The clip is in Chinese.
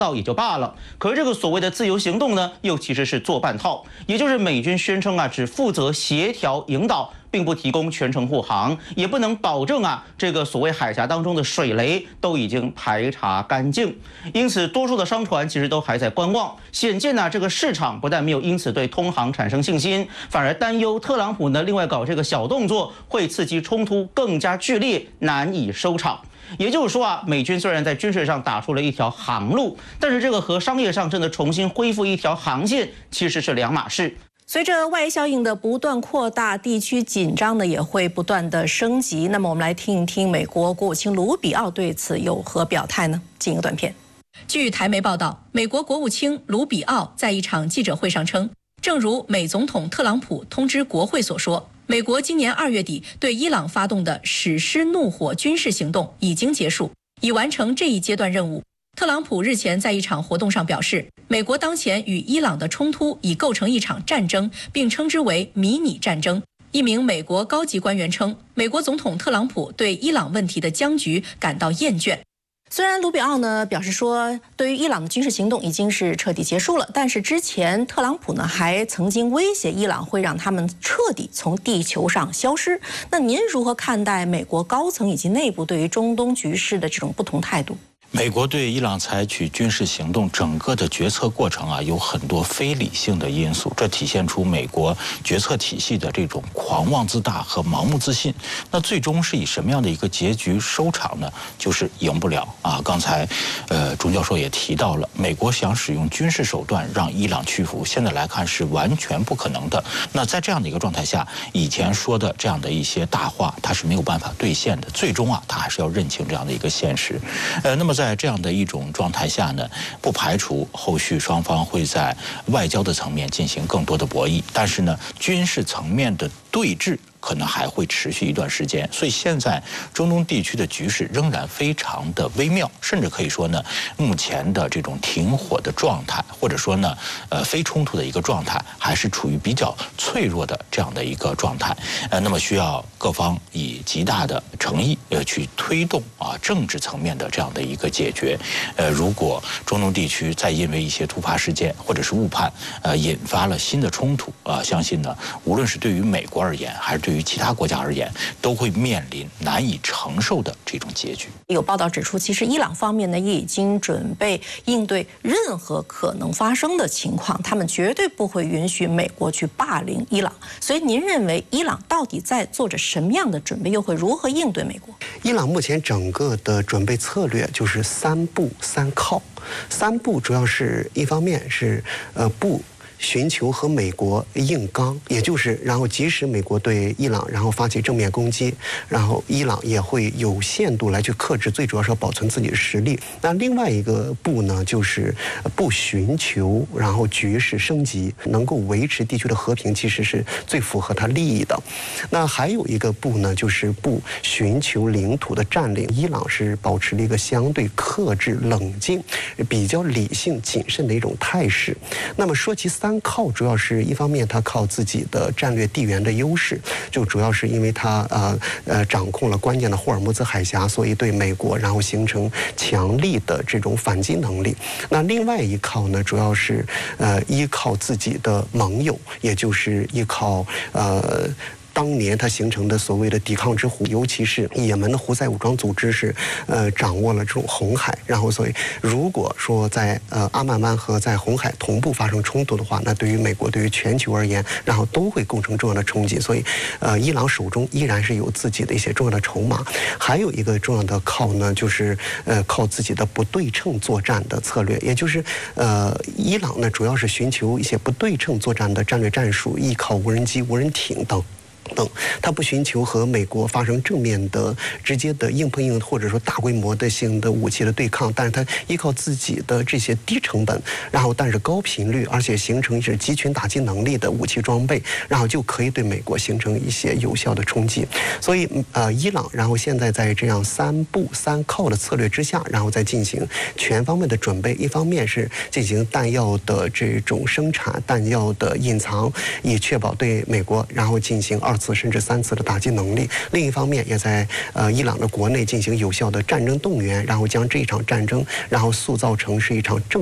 到也就罢了，可是这个所谓的自由行动呢，又其实是做半套，也就是美军宣称啊，只负责协调引导，并不提供全程护航，也不能保证啊，这个所谓海峡当中的水雷都已经排查干净。因此，多数的商船其实都还在观望。显见呢，这个市场不但没有因此对通航产生信心，反而担忧特朗普呢另外搞这个小动作，会刺激冲突更加剧烈，难以收场。也就是说啊，美军虽然在军事上打出了一条航路，但是这个和商业上真的重新恢复一条航线，其实是两码事。 随着外溢效应的不断扩大，地区紧张呢也会不断的升级。那么我们来听一听美国国务卿卢比奥对此有何表态呢？进一个短片。 据台媒报道，美国国务卿卢比奥在一场记者会上称，正如美总统特朗普通知国会所说，美国今年2月底对伊朗发动的史诗怒火军事行动已经结束，已完成这一阶段任务。特朗普日前在一场活动上表示，美国当前与伊朗的冲突已构成一场战争，并称之为迷你战争。一名美国高级官员称，美国总统特朗普对伊朗问题的僵局感到厌倦。 虽然卢比奥呢表示说，对于伊朗的军事行动已经是彻底结束了，但是之前特朗普呢还曾经威胁伊朗会让他们彻底从地球上消失。那您如何看待美国高层以及内部对于中东局势的这种不同态度？ 美国对伊朗采取军事行动整个的决策过程啊，有很多非理性的因素，这体现出美国决策体系的这种狂妄自大和盲目自信。那最终是以什么样的一个结局收场呢？就是赢不了啊！刚才钟教授也提到了，美国想使用军事手段让伊朗屈服，现在来看是完全不可能的。那在这样的一个状态下，以前说的这样的一些大话，它是没有办法兑现的。最终啊，他还是要认清这样的一个现实。那么在这样的一种状态下呢，不排除后续双方会在外交的层面进行更多的博弈，但是呢，军事层面的对峙可能还会持续一段时间，所以现在中东地区的局势仍然非常的微妙，甚至可以说呢，目前的这种停火的状态，或者说呢，非冲突的一个状态，还是处于比较脆弱的这样的一个状态。那么需要各方以极大的诚意去推动啊政治层面的这样的一个解决。如果中东地区再因为一些突发事件或者是误判，引发了新的冲突相信呢，无论是对于美国而言，还是对于其他国家而言，都会面临难以承受的这种结局。 有报道指出，其实伊朗方面呢也已经准备应对任何可能发生的情况，他们绝对不会允许美国去霸凌伊朗。所以您认为伊朗到底在做着什么样的准备，又会如何应对美国？ 伊朗目前整个的准备策略就是3步3靠。3步主要是一方面是不寻求和美国硬刚，也就是然后即使美国对伊朗然后发起正面攻击，然后伊朗也会有限度来去克制，最主要是要保存自己的实力。那另外一个步呢，就是不寻求然后局势升级，能够维持地区的和平，其实是最符合他利益的。那还有一个步呢，就是不寻求领土的占领。伊朗是保持了一个相对克制、冷静、比较理性、谨慎的一种态势。那么说起3靠，主要是一方面它靠自己的战略地缘的优势，就主要是因为它掌控了关键的霍尔木兹海峡，所以对美国然后形成强力的这种反击能力。那另外一靠呢，主要是依靠自己的盟友，也就是依靠当年它形成的所谓的抵抗之虎，尤其是也门的胡塞武装组织是掌握了这种红海，然后所以如果说在阿曼湾和在红海同步发生冲突的话，那对于美国对于全球而言，然后都会构成重要的冲击。所以伊朗手中依然是有自己的一些重要的筹码。还有一个重要的靠呢，就是靠自己的不对称作战的策略，也就是伊朗呢主要是寻求一些不对称作战的战略战术，依靠无人机、无人艇等。他不寻求和美国发生正面的直接的硬碰硬，或者说大规模的性的武器的对抗，但是他依靠自己的这些低成本，然后但是高频率，而且形成一些集群打击能力的武器装备，然后就可以对美国形成一些有效的冲击。所以伊朗然后现在在这样3步3靠的策略之下，然后再进行全方面的准备，一方面是进行弹药的这种生产、弹药的隐藏，以确保对美国然后进行2次次甚至3次的打击能力。另一方面，也在伊朗的国内进行有效的战争动员，然后将这一场战争，然后塑造成是一场